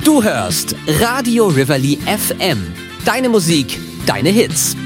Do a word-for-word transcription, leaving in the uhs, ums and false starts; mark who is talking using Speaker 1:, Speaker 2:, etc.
Speaker 1: Du hörst Radio Rivoli F M. Deine Musik, deine Hits.